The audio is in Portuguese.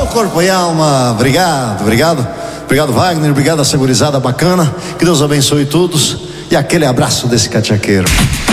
Corpo e Alma. Obrigado, obrigado. Obrigado, Wagner. Obrigado a essa gurizada bacana. Que Deus abençoe todos. E aquele abraço desse cachaqueiro.